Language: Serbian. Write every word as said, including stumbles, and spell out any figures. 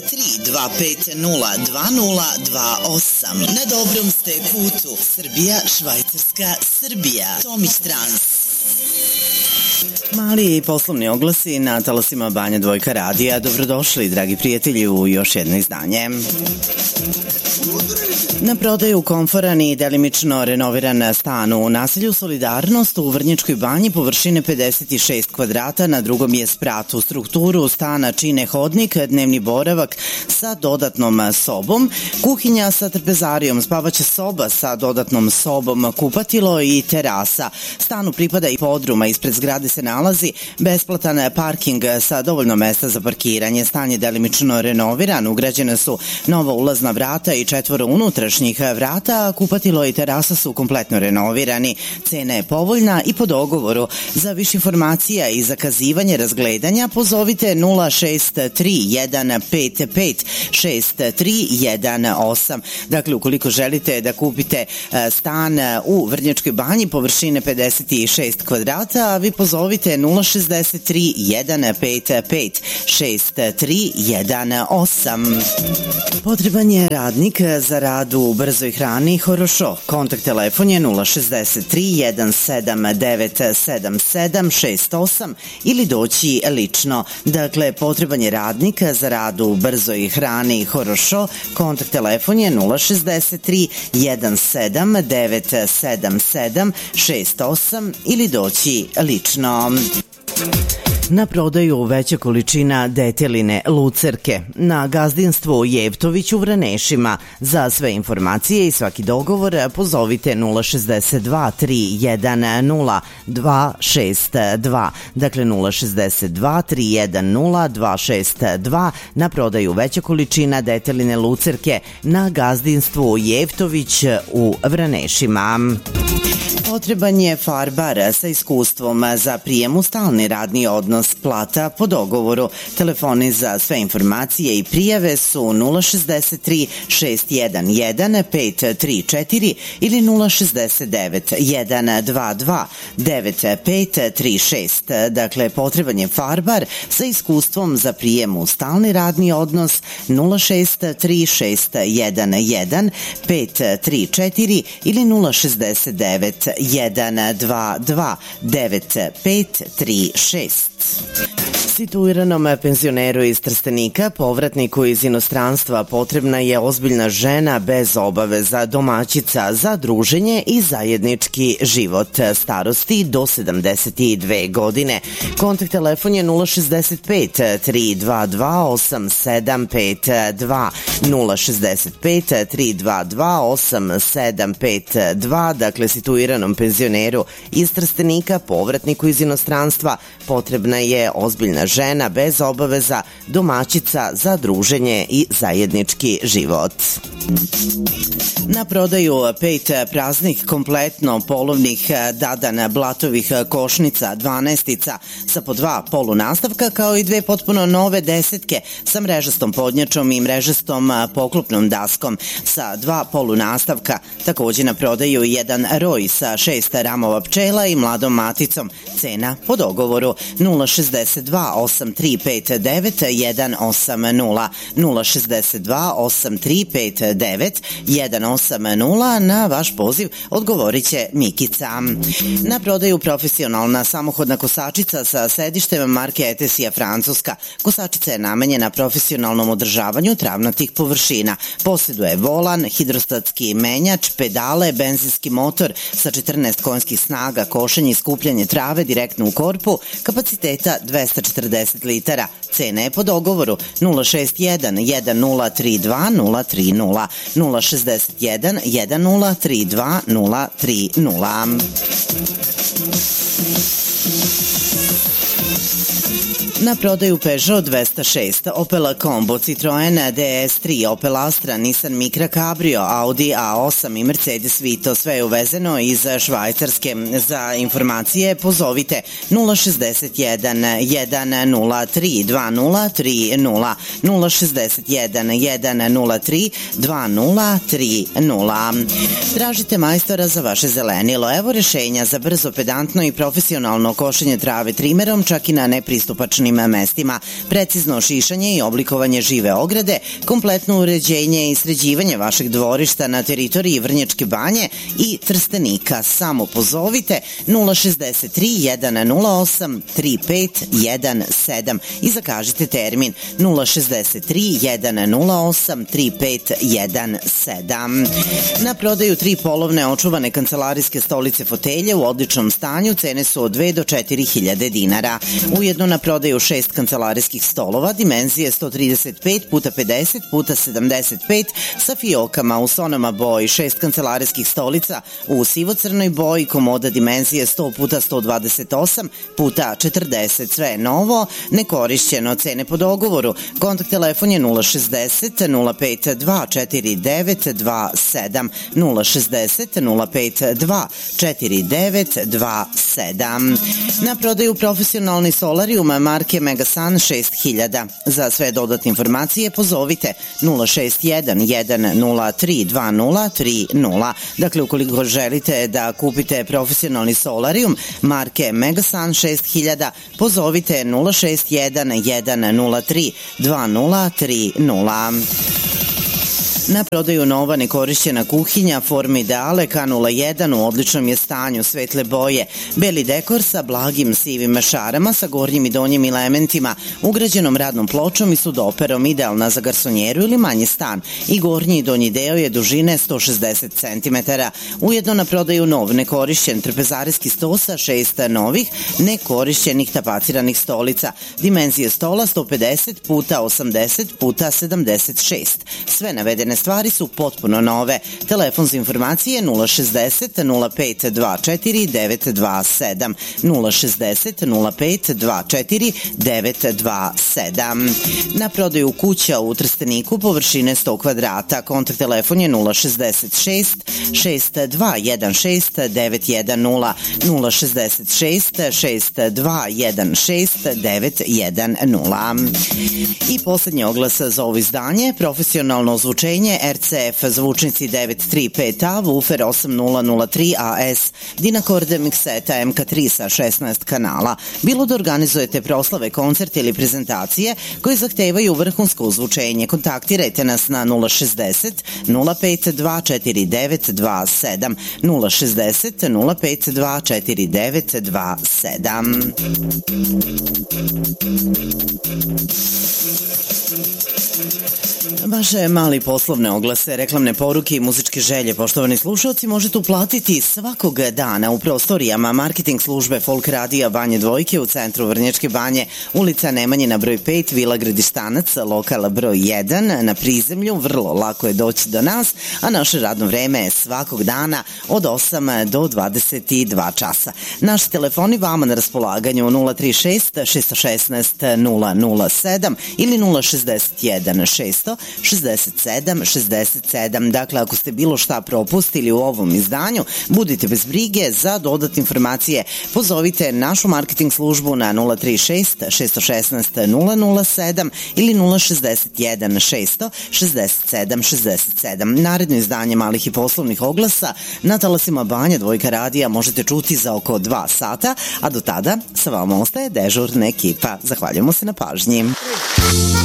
tri dva pet nula dva nula dva osam. Na dobrom ste putu. Srbija, Švajcarska, Srbija. Tomić Trans. Mali poslovni oglasi na talasima Banja Dvojka radija. Dobrodošli, dragi prijatelji, u još jedno izdanje. Na prodaju komforan i delimično renoviran stan u naselju Solidarnost u Vrnjačkoj Banji površine pedeset šest kvadrata, na drugom je sprat. U strukturu stana čine hodnik, dnevni boravak sa dodatnom sobom, kuhinja sa trpezarijom, spavaća soba sa dodatnom sobom, kupatilo i terasa. Stanu pripada i podruma, ispred zgrade se nalazi besplatan parking sa dovoljno mesta za parkiranje. Stan je delimično renoviran, ugrađene su nova ulazna vrata i četvoro unutrašnjih vrata, a kupatilo i terasa su kompletno renovirani. Cena je povoljna i po dogovoru. Za više informacija i zakazivanje razgledanja pozovite nula šest tri jedan pet pet šest tri jedan osam. Dakle, ukoliko želite da kupite stan u Vrnjačkoj Banji površine pedeset šest kvadrata, vi pozovite nula šest tri jedan pet pet šest tri jedan osam. Potreban je radnik za rad u brzoj hrani Horošo. Kontakt telefon je nula šest tri jedan sedam devet sedam sedam šest osam ili doći lično. Dakle, potreban je radnik za rad u brzoj hrani Horošo. Kontakt telefon je nula šest tri jedan sedam devet sedam sedam šest osam ili doći lično. Na prodaju veća količina deteline lucerke na gazdinstvu Jevtović u Vranešima. Za sve informacije i svaki dogovor pozovite nula šest dva tri jedan nula dva šest dva. Dakle, nula šest dva tri jedan nula dva šest dva. Na prodaju veća količina deteline lucerke na gazdinstvu Jevtović u Vranešima. Potreban je farbar sa iskustvom za prijem u stalni radni odnos, plata po dogovoru. Telefoni za sve informacije i prijave su nula šest tri šest jedan jedan pet tri četiri ili nula šest devet jedan dva dva devet pet tri šest. Dakle, potreban je farbar sa iskustvom za prijem u stalni radni odnos nula šest tri šest jedan jedan pet tri četiri ili nula šest devet jedan dva dva devet pet tri šest. Situiranom penzioneru iz Trstenika, povratniku iz inostranstva, potrebna je ozbiljna žena bez obaveza, domaćica za druženje i zajednički život, starosti do sedamdeset dve godine. Kontakt telefon je nula šest pet tri dva dva osam sedam pet dva, nula šest pet tri dva dva osam sedam pet dva. Dakle, situiranom penzioneru iz Trstenika, povratniku iz inostranstva, potrebna je ozbiljna žena bez obaveza, domaćica za druženje i zajednički život. Na prodaju pet praznih kompletno polovnih Dadan Blatovih košnica dvanaestica sa po dva polunastavka, kao i dve potpuno nove desetke sa mrežastom podnjačom i mrežastom poklopnom daskom sa dva polunastavka. Takođe na prodaju jedan roj sa šest ramova pčela i mladom maticom. Cena po dogovoru nula šest dva osam tri pet devet jedan osam nula, nula šest dva osam tri pet devet jedan osam nula. Na vaš poziv odgovorit će Mikica. Na prodaju profesionalna samohodna kosačica sa sedištem marke Etesija Francuska. Kosačica je namenjena profesionalnom održavanju travnatih površina. Posjeduje volan, hidrostatski menjač, pedale, benzinski motor sa četrnaest konjskih snaga, košenje i skupljanje trave direktno u korpu, kapaciteta dvesta četrdeset litara. Cena je po dogovoru nula šest jedan jedan nula tri dva nula tri nula, nula šest jedan jedan nula tri dva nula tri nula. Na prodaju Peugeot dvesta šest, Opel Combo, Citroen D S tri, Opel Astra, Nissan Micra Cabrio, Audi A osam i Mercedes Vito. Sve je uvezeno iz Švajcarske. Za informacije pozovite nula šest jedan jedan nula tri dva nula tri nula, nula šest jedan jedan nula tri dva nula tri nula. Tražite majstora za vaše zelenilo. Evo rešenja za brzo, pedantno i profesionalno košenje trave trimerom, čak i na nepristupačnim otvorenim mestima, precizno šišanje i oblikovanje žive ograde, kompletno uređenje i sređivanje vašeg dvorišta na teritoriji Vrnjačke Banje i Trstenika. Samo pozovite nula šezdeset tri jedan nula osam tri pet jedan sedam i zakažite termin nula šezdeset tri jedan nula osam tri pet jedan sedam. Na prodaju tri polovne očuvane kancelarijske stolice fotelje u odličnom stanju, cene su od dve do četiri hiljade dinara. Ujedno na prodaju šest kancelarijskih stolova, dimenzije sto trideset pet puta pedeset puta sedamdeset pet sa fiokama u sonama boji, šest kancelarijskih stolica u sivo-crnoj boji, komoda dimenzije sto puta sto dvadeset osam puta četrdeset, sve je novo, nekorišćeno, cene po dogovoru. Kontakt telefon je nula šezdeset nula pet dva četiri devet dva sedam, nula šezdeset nula pet dva četiri devet dva sedam. Na prodaju profesionalni solarijum marke Megasan šest hiljada. Za sve dodatne informacije pozovite nula šest jedan jedan nula tri dva nula tri nula. Dakle, ukoliko želite da kupite profesionalni solarijum marke Megasan šest hiljada, pozovite nula šest jedan jedan nula tri dva nula tri nula. Na prodaju nova nekorišćena kuhinja forme Ideale K nula jedan u odličnom je stanju, svetle boje, beli dekor sa blagim sivim šarama sa gornjim i donjim elementima, ugrađenom radnom pločom i sudoperom, idealna za garsonjeru ili manji stan, i gornji i donji deo je dužine sto šezdeset centimetara. Ujedno na prodaju nov nekorišćen trpezarijski sto sa šest novih nekorišćenih tapaciranih stolica, dimenzije stola sto pedeset puta osamdeset puta sedamdeset šest. Sve navedene stvari su potpuno nove. Telefon za informacije nula šezdeset nula pet dva četiri devet dva sedam, nula šezdeset nula pet dva četiri devet dva sedam. Na prodaju kuća u Trsteniku površine sto kvadrata. Kontakt telefon je nula šezdeset šest šest dva jedan šest devet jedan nula, nula šezdeset šest šest dva jedan šest devet jedan nula. I poslednji oglas za ovo izdanje, profesionalno ozvučenje R C F zvučnici devet tri pet A, woofer osam nula nula tri A S, Dynacord mikseta M K tri sa šesnaest kanala. Bilo da organizujete proslave, koncerte ili prezentacije koje zahtevaju vrhunsko ozvučenje, kontaktirajte nas na nula šezdeset nula pet dva četiri devet dva sedam, nula šezdeset nula pet dva četiri devet dva sedam. Vaše mali poslovne oglase, reklamne poruke i muzičke želje, poštovani slušalci, možete uplatiti svakog dana u prostorijama marketing službe Folk Radija Banje Dvojke u centru Vrnjačke Banje, ulica Nemanjina broj pet, Vila Gradištanac, lokal broj jedan, na prizemlju. Vrlo lako je doći do nas, a naše radno vreme je svakog dana od osam do dvadeset dva časa. Naši telefoni vama na raspolaganju nula tri šest šest jedan šest nula nula sedam ili nula šezdeset jedan šest šezdeset sedam šezdeset sedam. Dakle, ako ste bilo šta propustili u ovom izdanju, budite bez brige. Za dodatne informacije pozovite našu marketing službu na nula tri šest šest jedan šest nula nula sedam ili nula šezdeset jedan šest šezdeset sedam šezdeset sedam. Naredno izdanje malih i poslovnih oglasa na talasima Banja Dvojka radija možete čuti za oko dva sata, a do tada sa vama ostaje dežurna ekipa. Zahvaljujemo se na pažnji.